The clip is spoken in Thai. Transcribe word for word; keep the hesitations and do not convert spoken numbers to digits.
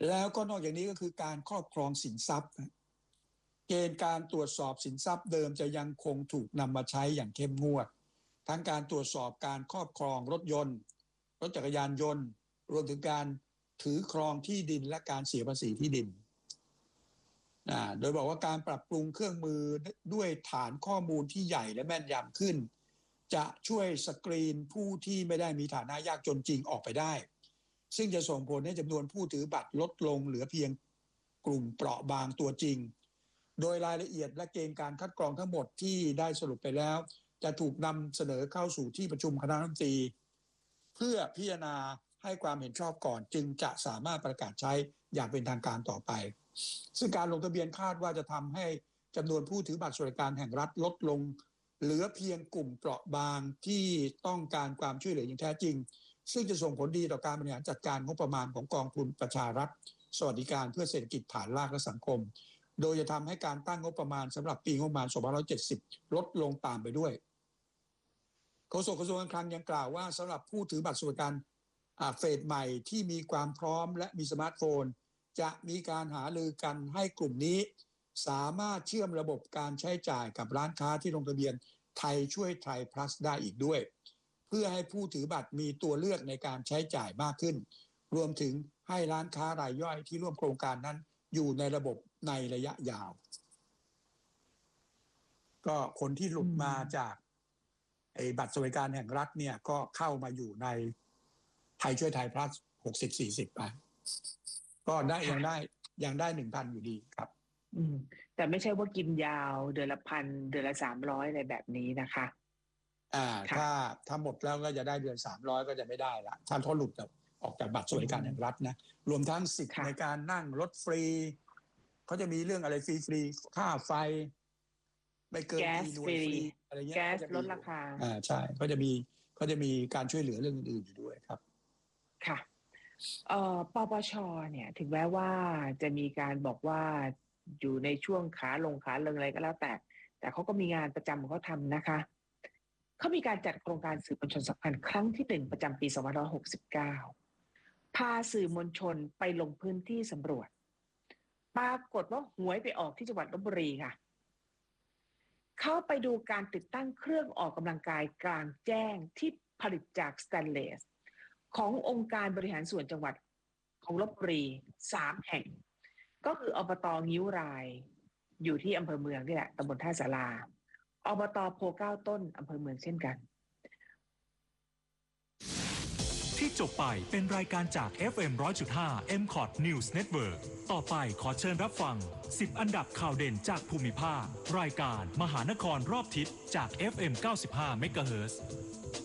แล้วก็นอกจากนี้ก็คือการครอบครองสินทรัพย์เกณฑ์การตรวจสอบสินทรัพย์เดิมจะยังคงถูกนำมาใช้อย่างเข้มงวดทั้งการตรวจสอบการครอบครองรถยนต์รถจักรยานยนต์รวมถึงการถือครองที่ดินและการเสียภาษีที่ดินโดยบอกว่าการปรับปรุงเครื่องมือด้วยฐานข้อมูลที่ใหญ่และแม่นยำขึ้นจะช่วยสกรีนผู้ที่ไม่ได้มีฐานะยากจนจริงออกไปได้ซึ่งจะส่งผลให้จำนวนผู้ถือบัตรลดลงเหลือเพียงกลุ่มเปราะบางตัวจริงโดยรายละเอียดและเกณฑ์การคัดกรองทั้งหมดที่ได้สรุปไปแล้วจะถูกนำเสนอเข้าสู่ที่ประชุมคณะรัฐมนตรีเพื่อพิจารณาให้ความเห็นชอบก่อนจึงจะสามารถประกาศใช้อย่างเป็นทางการต่อไปซึ่งการลงทะเบียนคาดว่าจะทำให้จำนวนผู้ถือบัตรสวัสดิการแห่งรัฐลดลงเหลือเพียงกลุ่มเปราะบางที่ต้องการความช่วยเหลืออย่างแท้จริงซึ่งจะส่งผลดีต่อการบริหารจัดการงบประมาณของกองทุนประชารัฐสวัสดิการเพื่อเศรษฐกิจฐานรากและสังคมโดยจะทำให้การตั้งงบประมาณสำหรับปีงบประมาณสองพันห้าร้อยเจ็ดสิบลดลงตามไปด้วยโฆษกกระทรวงการคลังยังกล่าวว่าสำหรับผู้ถือบัตรสวัสดิการเฟสใหม่ที่มีความพร้อมและมีสมาร์ทโฟนจะมีการหารือกันให้กลุ่มนี้สามารถเชื่อมระบบการใช้จ่ายกับร้านค้าที่ลงทะเบียนไทยช่วยไทย plus ได้อีกด้วยเพื่อให้ผู้ถือบัตรมีตัวเลือกในการใช้จ่ายมากขึ้นรวมถึงให้ร้านค้ารายย่อยที่ร่วมโครงการนั้นอยู่ในระบบในระยะยาวก็คนที่หลุดมาจากไอ้บัตรสวัสดิการแห่งรัฐเนี่ยก็เข้ามาอยู่ในไทยช่วยไทย plus หกสิบ สี่สิบไปก็ได้ยังได้ยังได้ หนึ่งพัน อยู่ดีครับอืมแต่ไม่ใช่ว่ากินยาวเดือนละพันเดือนละสามร้อยอะไรแบบนี้นะคะอ่าถ้าถ้าหมดแล้วก็จะได้เดือนสามร้อยก็จะไม่ได้ละถ้าเขาหลุดออกจากบัตรสวัสดิการแห่งรัฐนะรวมทั้งสิทธิ์ในการนั่งรถฟรีเขาจะมีเรื่องอะไรฟรีฟรีค่าไฟไม่เกินกี่หน่วยฟรีอะไรเงี้ยแก๊สลดราคาอ่าใช่เขาจะมีเขาจะมีการช่วยเหลือเรื่องอื่นๆอยู่ด้วยครับค่ะเอ่อปปชเนี่ยถึงแม้ว่าจะมีการบอกว่าอยู่ในช่วงขาลงขาลงอะไรก็แล้วแต่แต่เขาก็มีงานประจำของเขาทำนะคะเขามีการจัดโครงการสื่อมวลชนสัมพันธ์ครั้งที่หนึ่งประจำปีสองพันห้าร้อยหกสิบเก้าพาสื่อมวลชนไปลงพื้นที่สำรวจปรากฏว่าหวยไปออกที่จังหวัดลพบุรีค่ะเข้าไปดูการติดตั้งเครื่องออกกำลังกายกลางแจ้งที่ผลิตจากสแตนเลสขององค์การบริหารส่วนจังหวัดของลพบุรีสามแห่งก็คืออบต.งิ้วรายอยู่ที่อำเภอเมืองนี่แหละตำบลท่าศาลาอบต.โพเก้าต้นอำเภอเมืองเช่นกันที่จบไปเป็นรายการจาก เอฟ เอ็ม หนึ่งร้อยจุดห้า เอ็ม คอท News Network ต่อไปขอเชิญรับฟังสิบอันดับข่าวเด่นจากภูมิภาครายการมหานครรอบทิศจาก เอฟ เอ็ม เก้าสิบห้า เมกะเฮิรตซ์